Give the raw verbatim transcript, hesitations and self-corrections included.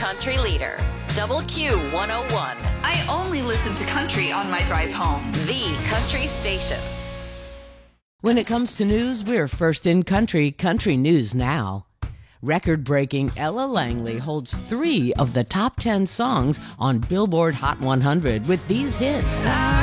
country leader, Double Q one oh one. I only listen to country on my drive home. The country station. When it comes to news, we're first in country, Country News Now. Record-breaking Ella Langley holds three of the top ten songs on Billboard Hot one hundred with these hits. I